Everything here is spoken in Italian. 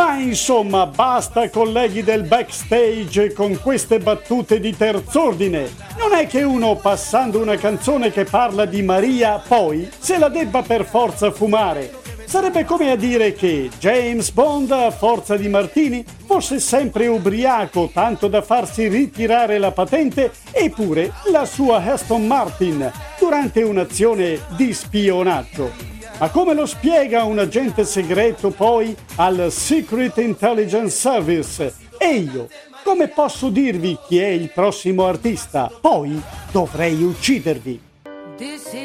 Ma insomma, basta colleghi del backstage con queste battute di terz'ordine. Non è che uno passando una canzone che parla di Maria poi se la debba per forza fumare. Sarebbe come a dire che James Bond, a forza di martini, fosse sempre ubriaco tanto da farsi ritirare la patente, eppure la sua Aston Martin durante un'azione di spionaggio. Ma come lo spiega un agente segreto poi al Secret Intelligence Service? E io, come posso dirvi chi è il prossimo artista? Poi dovrei uccidervi.